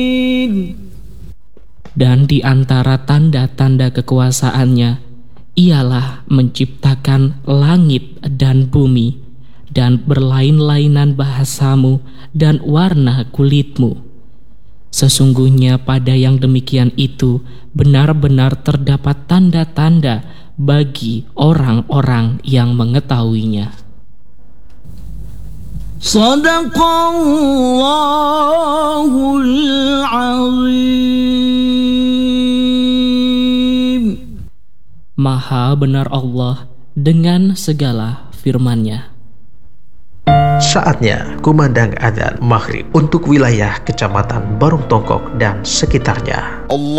Dan di antara tanda-tanda kekuasaannya, ialah menciptakan langit dan bumi, dan berlain-lainan bahasamu dan warna kulitmu. Sesungguhnya pada yang demikian itu benar-benar terdapat tanda-tanda bagi orang-orang yang mengetahuinya. Sadaqallahul azim. Maha benar Allah dengan segala firman-Nya. Saatnya kumandang adzan maghrib untuk wilayah Kecamatan Barung Tongkok dan sekitarnya.